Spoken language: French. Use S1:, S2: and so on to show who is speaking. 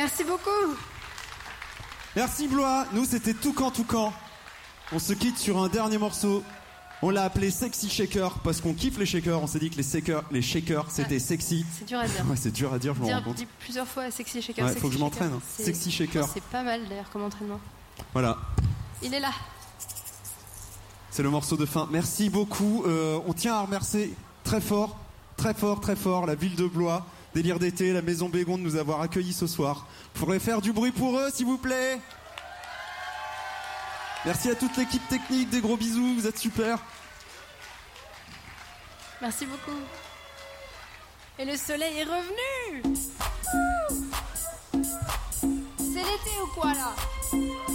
S1: Merci beaucoup.
S2: Merci Blois, nous c'était Toucan. On se quitte sur un dernier morceau. On l'a appelé Sexy Shaker parce qu'on kiffe les shakers. On s'est dit que les shakers c'était sexy.
S1: C'est dur à dire.
S2: Ouais, c'est dur à dire, je me rends compte.
S1: Dis plusieurs fois Sexy Shaker.
S2: Ouais,
S1: sexy
S2: faut que je
S1: shaker.
S2: m'entraîne. Sexy Shaker.
S1: C'est pas mal d'ailleurs comme entraînement.
S2: Voilà.
S1: Il est là.
S2: C'est le morceau de fin. Merci beaucoup. On tient à remercier très fort la ville de Blois, Délire d'été, la Maison Bégon de nous avoir accueillis ce soir. Vous pourrez faire du bruit pour eux, s'il vous plaît. Merci à toute l'équipe technique, des gros bisous, vous êtes super.
S1: Merci beaucoup. Et le soleil est revenu. C'est l'été ou quoi là?